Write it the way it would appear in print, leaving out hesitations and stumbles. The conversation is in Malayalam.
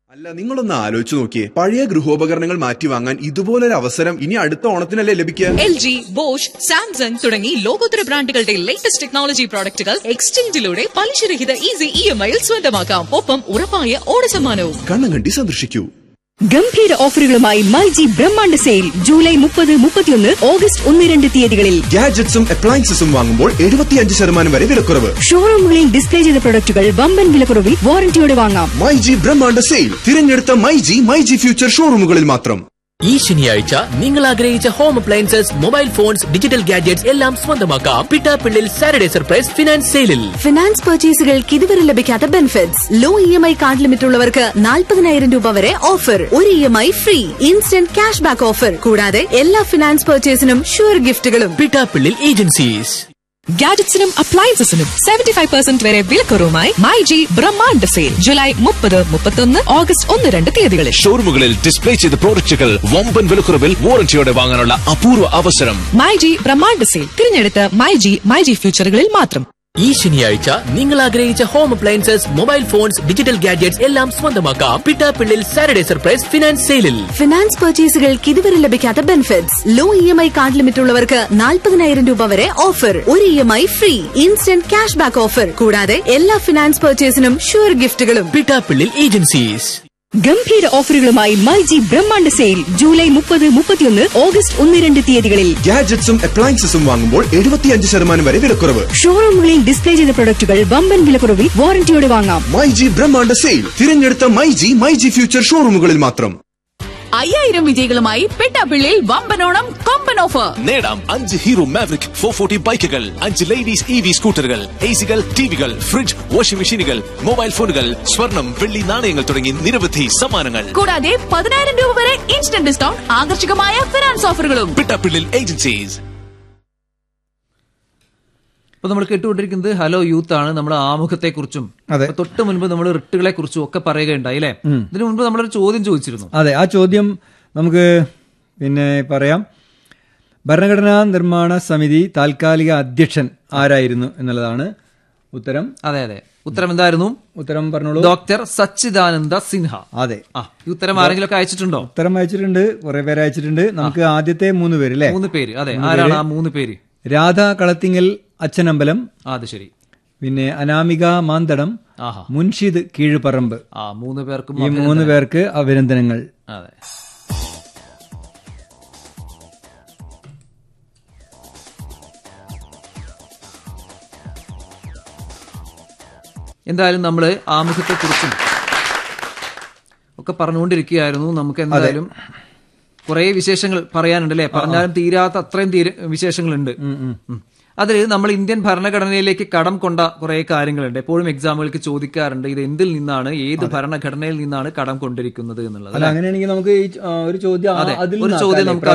അല്ല, നിങ്ങളൊന്ന് ആലോചിച്ച് നോക്കിയേ, പഴയ ഗൃഹോപകരണങ്ങൾ മാറ്റി വാങ്ങാൻ ഇതുപോലൊരു അവസരം ഇനി അടുത്ത ഓണത്തിനല്ലേ ലഭിക്കുക? LG, Bosch, Samsung തുടങ്ങി ലോകോത്തര ബ്രാൻഡുകളുടെ ലേറ്റസ്റ്റ് ടെക്നോളജി പ്രോഡക്റ്റുകൾ എക്സ്ചേഞ്ചിലൂടെ പലിശരഹിത ഈസി EMI-ൽ സ്വന്തമാക്കാം. ഒപ്പം ഉറപ്പായ ഓണസമ്മാനവും. കണ്ണം കണ്ടി സന്ദർശിക്കൂ. ഗംഭീര ഓഫറുകളുമായി മൈജി ബ്രഹ്മാണ്ഡ സെയിൽ ജൂലൈ 30, 31, ഓഗസ്റ്റ് 1, 2 തീയതികളിൽ. ഗാഡ്ജറ്റ്സും അപ്ലയൻസസും വാങ്ങുമ്പോൾ 75% വരെ വിലക്കുറവ്. ഷോറൂമുകളിൽ ഡിസ്പ്ലേ ചെയ്ത പ്രൊഡക്റ്റുകൾ വമ്പൻ വിലക്കുറവിൽ വാറന്റിയോടെ വാങ്ങാം. മൈജി ബ്രഹ്മാണ്ഡ സെയിൽ തിരഞ്ഞെടുത്ത മൈജി ഫ്യൂച്ചർ ഷോറൂമുകളിൽ മാത്രം. ഈ ശനിയാഴ്ച നിങ്ങൾ ആഗ്രഹിച്ച home appliances, mobile phones, digital gadgets എല്ലാം സ്വന്തമാക്കാം പിട്ടാപ്പിള്ളിൽ സാറ്റർഡേ സർപ്രൈസ് ഫിനാൻസ് സെയിലിൽ. ഫിനാൻസ് പർച്ചേസുകൾക്ക് ഇതുവരെ ലഭിക്കാത്ത benefits. Law EMI card limit ഉള്ളവർക്ക് 40,000 രൂപ വരെ ഓഫർ. ഒരു EMI free. Instant cash back offer. കൂടാതെ എല്ലാ ഫിനാൻസ് പർച്ചേസിനും ഷുവർ ഗിഫ്റ്റുകളും. പിട്ടാപ്പിള്ളിൽ ഏജൻസീസ്. ഗാഡ്ജറ്റ്സിനും അപ്ലയൻസസിനും 75% വരെ വിലക്കുറവുമായി മൈജി ബ്രഹ്മാണ്ഡ സെയിൽ ജൂലൈ 30, 31, ഓഗസ്റ്റ് 1, 2 തീയതികളിൽ. ഷോറൂമുകളിൽ ഡിസ്പ്ലേ ചെയ്ത പ്രോഡക്റ്റുകൾ വമ്പൻ വിലക്കുറവിൽ വാറന്റിയോടെ വാങ്ങാനുള്ള അപൂർവ അവസരം. മൈജി ബ്രഹ്മാണ്ഡ സെയിൽ തിരഞ്ഞെടുത്ത മൈജി ഫ്യൂച്ചറുകളിൽ മാത്രം. ഈ ശനിയാഴ്ച നിങ്ങൾ ആഗ്രഹിച്ച home appliances, mobile phones, digital gadgets എല്ലാം സ്വന്തമാക്കാം പിട്ടാപ്പിള്ളിൽ സാറ്റർഡേ സർപ്രൈസ് ഫിനാൻസ് സെയിലിൽ. ഫിനാൻസ് പർച്ചേസുകൾക്ക് ഇതുവരെ ലഭിക്കാത്ത benefits. Law EMI card limit ഉള്ളവർക്ക് 40,000 രൂപ വരെ ഓഫർ. ഒരു EMI free. Instant cash back offer. കൂടാതെ എല്ലാ ഫിനാൻസ് പർച്ചേസിനും ഷുവർ ഗിഫ്റ്റുകളും. പിട്ടാപ്പിള്ളിൽ ഏജൻസീസ്. ഗംഭീര ഓഫറുകളുമായി മൈജി ബ്രഹ്മാണ്ഡ സെയിൽ ജൂലൈ 30, 31, ഓഗസ്റ്റ് 1, 2 തീയതികളിൽ. ഗാഡ്ജറ്റ്സും അപ്ലയൻസസും വാങ്ങുമ്പോൾ 75% വരെ വിലക്കുറവ്. ഷോറൂമുകളിൽ ഡിസ്പ്ലേ ചെയ്ത പ്രൊഡക്റ്റുകൾ വമ്പൻ വിലക്കുറവിൽ വാറന്റിയോടെ വാങ്ങാം. മൈജി ബ്രഹ്മാണ്ഡ സെയിൽ തിരഞ്ഞെടുത്ത മൈജി ഫ്യൂച്ചർ ഷോറൂമുകളിൽ മാത്രം. 5000 വിജയികളുമായി പെട്ടാപ്പിള്ളിയിൽ വമ്പനോണം കൊമ്പൻ ഓഫർ. നേടാം 5 ഹീറോ മാവറിക് 440 ബൈക്കുകൾ, 5 ലേഡീസ് EV സ്കൂട്ടറുകൾ, AC-കൾ, ടിവികൾ, ഫ്രിഡ്ജ്, വാഷിംഗ് മെഷീനുകൾ, മൊബൈൽ ഫോണുകൾ, സ്വർണം, വെള്ളി നാണയങ്ങൾ തുടങ്ങി നിരവധി സമ്മാനങ്ങൾ. കൂടാതെ 10,000 രൂപ വരെ ഇൻസ്റ്റന്റ് ഡിസ്കൗണ്ട്, ആകർഷകമായ ഫിനാൻസ് ഓഫറുകളും. പിട്ടാപ്പിള്ളിൽ ഏജൻസീസ്. അപ്പോൾ നമ്മൾ കേട്ടുകൊണ്ടിരിക്കുന്നത് ഹലോ യൂത്ത് ആണ്. നമ്മുടെ ആമുഖത്തെക്കുറിച്ചും തൊട്ട് മുൻപ് നമ്മൾ റിട്ടുകളെ കുറിച്ചും ഒക്കെ പറയുകയുണ്ടായി അല്ലേ? ഇതിനു മുൻപ് നമ്മളൊരു ചോദ്യം ചോദിച്ചിരുന്നു. അതെ, ആ ചോദ്യം നമുക്ക് പറയാം. ഭരണഘടനാ നിർമ്മാണ സമിതി താൽക്കാലിക അധ്യക്ഷൻ ആരായിരുന്നു എന്നുള്ളതാണ് ഉത്തരം. അതെ, ഉത്തരം എന്തായിരുന്നു? ഉത്തരം പറഞ്ഞോളൂ. ഡോക്ടർ സച്ചിദാനന്ദ സിൻഹ. അതെ, ഈ ഉത്തരം ആരെങ്കിലും ഒക്കെ അയച്ചിട്ടുണ്ടോ? ഉത്തരം അയച്ചിട്ടുണ്ട്, കുറെ പേര് അയച്ചിട്ടുണ്ട്. നമുക്ക് ആദ്യത്തെ 3 പേര് അല്ലേ? 3 പേര്. അതെ, ആരാണ് ആ 3 പേര്? രാധ കളത്തിങ്ങൽ അച്ഛനമ്പലം. അത് ശരി. പിന്നെ അനാമിക മാന്തടം, മുൻഷിദ് കീഴുപറമ്പ്. 3 പേർക്കും ഈ 3 പേർക്ക് അഭിനന്ദനങ്ങൾ. അതെ, എന്തായാലും നമ്മള് ആമുഖത്തെക്കുറിച്ചും ഒക്കെ പറഞ്ഞുകൊണ്ടിരിക്കുകയായിരുന്നു. നമുക്ക് എന്തായാലും കുറെ വിശേഷങ്ങൾ പറയാനുണ്ട് അല്ലെ? പറഞ്ഞാലും തീരാത്ത അത്രയും വിശേഷങ്ങളുണ്ട്. അതിൽ നമ്മൾ ഇന്ത്യൻ ഭരണഘടനയിലേക്ക് കടം കൊണ്ട കുറെ കാര്യങ്ങളുണ്ട്. എപ്പോഴും എക്സാമുകൾക്ക് ചോദിക്കാറുണ്ട്, ഇത് എന്തിൽ നിന്നാണ്, ഏത് ഭരണഘടനയിൽ നിന്നാണ് കടം കൊണ്ടിരിക്കുന്നത് എന്നുള്ളത്. അങ്ങനെയാണെങ്കിൽ നമുക്ക് ഒരു ചോദ്യം നമുക്ക്